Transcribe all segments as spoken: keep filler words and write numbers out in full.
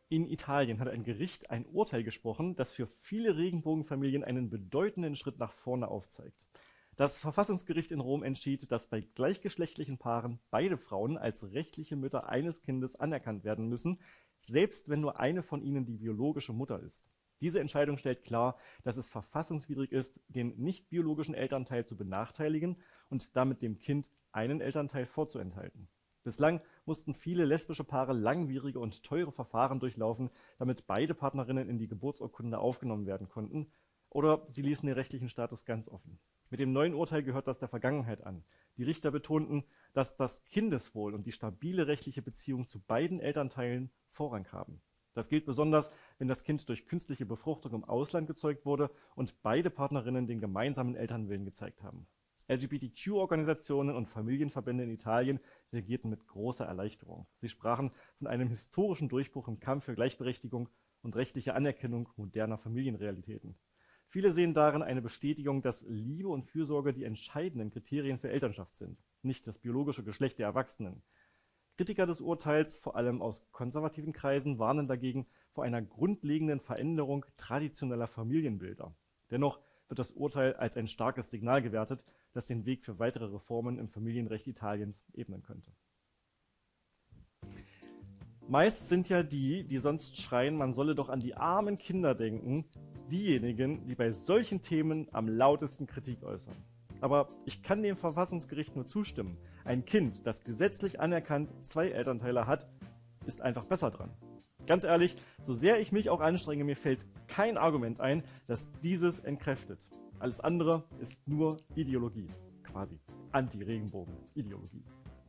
In Italien hat ein Gericht ein Urteil gesprochen, das für viele Regenbogenfamilien einen bedeutenden Schritt nach vorne aufzeigt. Das Verfassungsgericht in Rom entschied, dass bei gleichgeschlechtlichen Paaren beide Frauen als rechtliche Mütter eines Kindes anerkannt werden müssen, selbst wenn nur eine von ihnen die biologische Mutter ist. Diese Entscheidung stellt klar, dass es verfassungswidrig ist, den nicht biologischen Elternteil zu benachteiligen und damit dem Kind einen Elternteil vorzuenthalten. Bislang mussten viele lesbische Paare langwierige und teure Verfahren durchlaufen, damit beide Partnerinnen in die Geburtsurkunde aufgenommen werden konnten, oder sie ließen den rechtlichen Status ganz offen. Mit dem neuen Urteil gehört das der Vergangenheit an. Die Richter betonten, dass das Kindeswohl und die stabile rechtliche Beziehung zu beiden Elternteilen Vorrang haben. Das gilt besonders, wenn das Kind durch künstliche Befruchtung im Ausland gezeugt wurde und beide Partnerinnen den gemeinsamen Elternwillen gezeigt haben. L G B T Q-Organisationen und Familienverbände in Italien reagierten mit großer Erleichterung. Sie sprachen von einem historischen Durchbruch im Kampf für Gleichberechtigung und rechtliche Anerkennung moderner Familienrealitäten. Viele sehen darin eine Bestätigung, dass Liebe und Fürsorge die entscheidenden Kriterien für Elternschaft sind, nicht das biologische Geschlecht der Erwachsenen. Kritiker des Urteils, vor allem aus konservativen Kreisen, warnen dagegen vor einer grundlegenden Veränderung traditioneller Familienbilder. Dennoch wird das Urteil als ein starkes Signal gewertet, das den Weg für weitere Reformen im Familienrecht Italiens ebnen könnte. Meist sind ja die, die sonst schreien, man solle doch an die armen Kinder denken, diejenigen, die bei solchen Themen am lautesten Kritik äußern. Aber ich kann dem Verfassungsgericht nur zustimmen. Ein Kind, das gesetzlich anerkannt zwei Elternteile hat, ist einfach besser dran. Ganz ehrlich, so sehr ich mich auch anstrenge, mir fällt kein Argument ein, das dieses entkräftet. Alles andere ist nur Ideologie, quasi Anti-Regenbogen-Ideologie.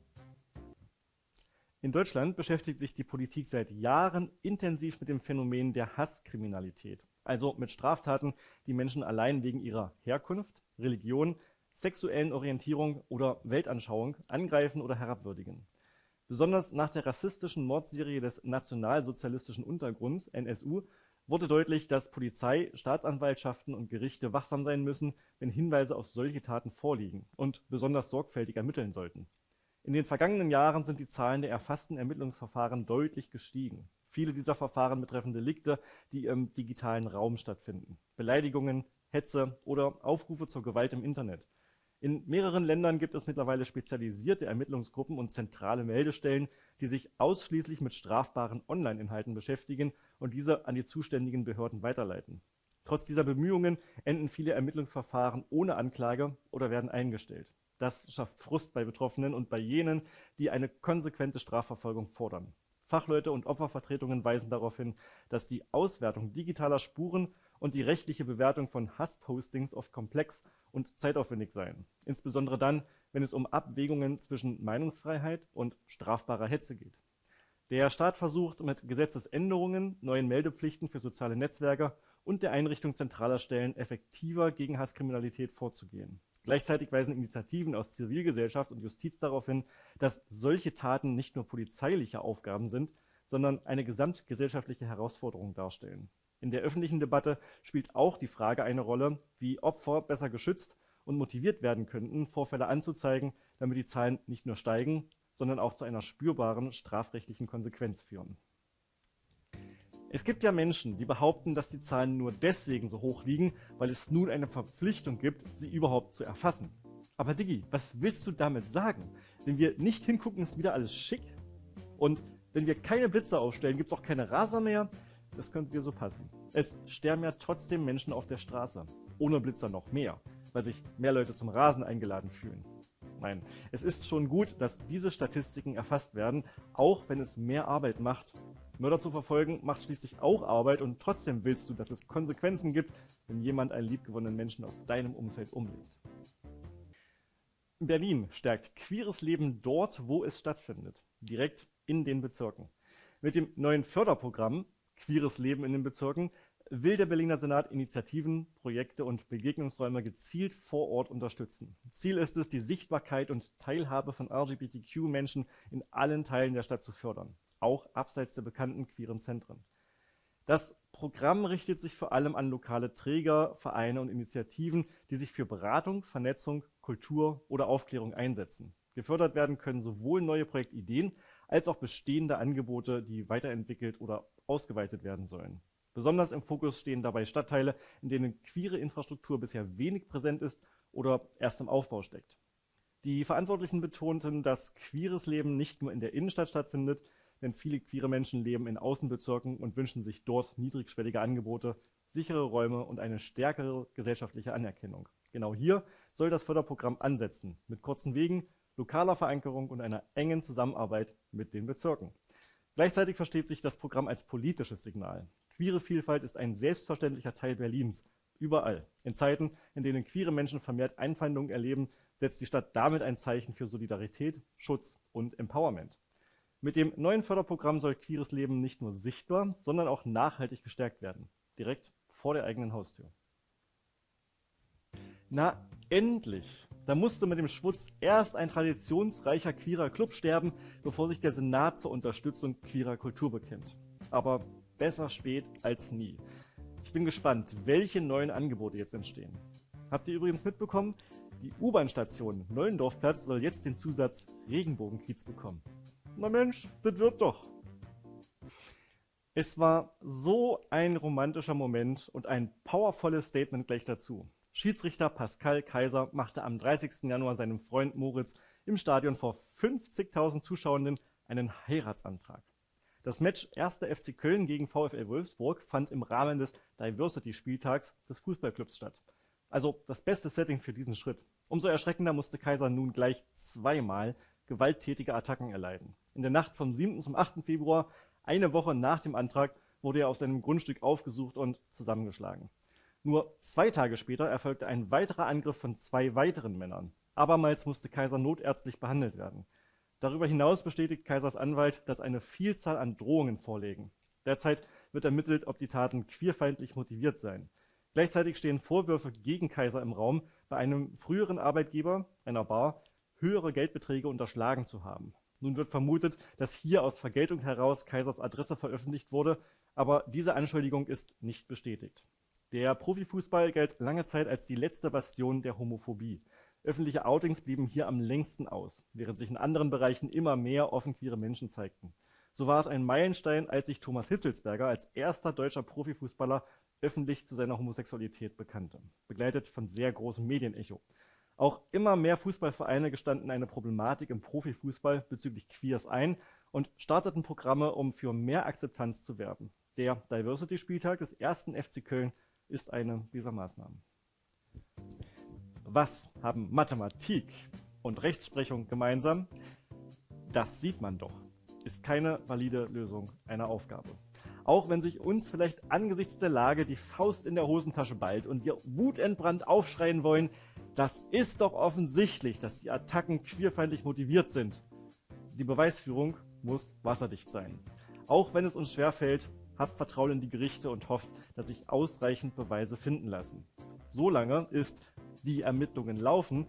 In Deutschland beschäftigt sich die Politik seit Jahren intensiv mit dem Phänomen der Hasskriminalität, also mit Straftaten, die Menschen allein wegen ihrer Herkunft, Religion, sexuellen Orientierung oder Weltanschauung angreifen oder herabwürdigen. Besonders nach der rassistischen Mordserie des nationalsozialistischen Untergrunds N S U wurde deutlich, dass Polizei, Staatsanwaltschaften und Gerichte wachsam sein müssen, wenn Hinweise auf solche Taten vorliegen und besonders sorgfältig ermitteln sollten. In den vergangenen Jahren sind die Zahlen der erfassten Ermittlungsverfahren deutlich gestiegen. Viele dieser Verfahren betreffen Delikte, die im digitalen Raum stattfinden. Beleidigungen, Hetze oder Aufrufe zur Gewalt im Internet. In mehreren Ländern gibt es mittlerweile spezialisierte Ermittlungsgruppen und zentrale Meldestellen, die sich ausschließlich mit strafbaren Online-Inhalten beschäftigen und diese an die zuständigen Behörden weiterleiten. Trotz dieser Bemühungen enden viele Ermittlungsverfahren ohne Anklage oder werden eingestellt. Das schafft Frust bei Betroffenen und bei jenen, die eine konsequente Strafverfolgung fordern. Fachleute und Opfervertretungen weisen darauf hin, dass die Auswertung digitaler Spuren und die rechtliche Bewertung von Hasspostings oft komplex und zeitaufwendig seien. Insbesondere dann, wenn es um Abwägungen zwischen Meinungsfreiheit und strafbarer Hetze geht. Der Staat versucht mit Gesetzesänderungen, neuen Meldepflichten für soziale Netzwerke und der Einrichtung zentraler Stellen effektiver gegen Hasskriminalität vorzugehen. Gleichzeitig weisen Initiativen aus Zivilgesellschaft und Justiz darauf hin, dass solche Taten nicht nur polizeiliche Aufgaben sind, sondern eine gesamtgesellschaftliche Herausforderung darstellen. In der öffentlichen Debatte spielt auch die Frage eine Rolle, wie Opfer besser geschützt und motiviert werden könnten, Vorfälle anzuzeigen, damit die Zahlen nicht nur steigen, sondern auch zu einer spürbaren strafrechtlichen Konsequenz führen. Es gibt ja Menschen, die behaupten, dass die Zahlen nur deswegen so hoch liegen, weil es nun eine Verpflichtung gibt, sie überhaupt zu erfassen. Aber Diggi, was willst du damit sagen? Wenn wir nicht hingucken, ist wieder alles schick? Und wenn wir keine Blitze aufstellen, gibt es auch keine Raser mehr? Das könnte dir so passen. Es sterben ja trotzdem Menschen auf der Straße. Ohne Blitzer noch mehr, weil sich mehr Leute zum Rasen eingeladen fühlen. Nein, es ist schon gut, dass diese Statistiken erfasst werden, auch wenn es mehr Arbeit macht. Mörder zu verfolgen macht schließlich auch Arbeit und trotzdem willst du, dass es Konsequenzen gibt, wenn jemand einen liebgewonnenen Menschen aus deinem Umfeld umbringt. Berlin stärkt queeres Leben dort, wo es stattfindet, direkt in den Bezirken. Mit dem neuen Förderprogramm Queeres Leben in den Bezirken will der Berliner Senat Initiativen, Projekte und Begegnungsräume gezielt vor Ort unterstützen. Ziel ist es, die Sichtbarkeit und Teilhabe von L G B T Q-Menschen in allen Teilen der Stadt zu fördern, auch abseits der bekannten queeren Zentren. Das Programm richtet sich vor allem an lokale Träger, Vereine und Initiativen, die sich für Beratung, Vernetzung, Kultur oder Aufklärung einsetzen. Gefördert werden können sowohl neue Projektideen als auch bestehende Angebote, die weiterentwickelt oder ausgeweitet werden sollen. Besonders im Fokus stehen dabei Stadtteile, in denen queere Infrastruktur bisher wenig präsent ist oder erst im Aufbau steckt. Die Verantwortlichen betonten, dass queeres Leben nicht nur in der Innenstadt stattfindet, denn viele queere Menschen leben in Außenbezirken und wünschen sich dort niedrigschwellige Angebote, sichere Räume und eine stärkere gesellschaftliche Anerkennung. Genau hier soll das Förderprogramm ansetzen, mit kurzen Wegen, lokaler Verankerung und einer engen Zusammenarbeit mit den Bezirken. Gleichzeitig versteht sich das Programm als politisches Signal. Queere Vielfalt ist ein selbstverständlicher Teil Berlins, überall. In Zeiten, in denen queere Menschen vermehrt Einfeindungen erleben, setzt die Stadt damit ein Zeichen für Solidarität, Schutz und Empowerment. Mit dem neuen Förderprogramm soll queeres Leben nicht nur sichtbar, sondern auch nachhaltig gestärkt werden, direkt vor der eigenen Haustür. Na, endlich! Da musste mit dem Schwutz erst ein traditionsreicher queerer Club sterben, bevor sich der Senat zur Unterstützung queerer Kultur bekennt. Aber besser spät als nie. Ich bin gespannt, welche neuen Angebote jetzt entstehen. Habt ihr übrigens mitbekommen, die U-Bahn-Station Nollendorfplatz soll jetzt den Zusatz Regenbogenkiez bekommen. Na Mensch, das wird doch. Es war so ein romantischer Moment und ein powervolles Statement gleich dazu. Schiedsrichter Pascal Kaiser machte am dreißigsten Januar seinem Freund Moritz im Stadion vor fünfzigtausend Zuschauenden einen Heiratsantrag. Das Match erster F C Köln gegen VfL Wolfsburg fand im Rahmen des Diversity-Spieltags des Fußballclubs statt. Also das beste Setting für diesen Schritt. Umso erschreckender musste Kaiser nun gleich zweimal gewalttätige Attacken erleiden. In der Nacht vom siebten zum achten Februar, eine Woche nach dem Antrag, wurde er auf seinem Grundstück aufgesucht und zusammengeschlagen. Nur zwei Tage später erfolgte ein weiterer Angriff von zwei weiteren Männern. Abermals musste Kaiser notärztlich behandelt werden. Darüber hinaus bestätigt Kaisers Anwalt, dass eine Vielzahl an Drohungen vorliegen. Derzeit wird ermittelt, ob die Taten queerfeindlich motiviert seien. Gleichzeitig stehen Vorwürfe gegen Kaiser im Raum, bei einem früheren Arbeitgeber, einer Bar, höhere Geldbeträge unterschlagen zu haben. Nun wird vermutet, dass hier aus Vergeltung heraus Kaisers Adresse veröffentlicht wurde, aber diese Anschuldigung ist nicht bestätigt. Der Profifußball galt lange Zeit als die letzte Bastion der Homophobie. Öffentliche Outings blieben hier am längsten aus, während sich in anderen Bereichen immer mehr offen queere Menschen zeigten. So war es ein Meilenstein, als sich Thomas Hitzelsberger als erster deutscher Profifußballer öffentlich zu seiner Homosexualität bekannte, begleitet von sehr großem Medienecho. Auch immer mehr Fußballvereine gestanden eine Problematik im Profifußball bezüglich Queers ein und starteten Programme, um für mehr Akzeptanz zu werben. Der Diversity-Spieltag des ersten F C Köln ist eine dieser Maßnahmen. Was haben Mathematik und Rechtsprechung gemeinsam? Das sieht man doch, ist keine valide Lösung einer Aufgabe. Auch wenn sich uns vielleicht angesichts der Lage die Faust in der Hosentasche ballt und wir wutentbrannt aufschreien wollen, das ist doch offensichtlich, dass die Attacken queerfeindlich motiviert sind. Die Beweisführung muss wasserdicht sein. Auch wenn es uns schwerfällt, habt Vertrauen in die Gerichte und hofft, dass sich ausreichend Beweise finden lassen. Solange ist die Ermittlungen laufen,